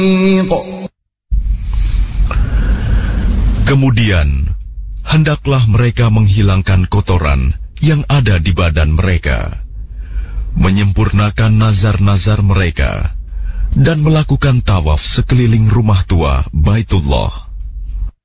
Kemudian, hendaklah mereka menghilangkan kotoran yang ada di badan mereka, menyempurnakan nazar-nazar mereka, dan melakukan tawaf sekeliling rumah tua Baitullah.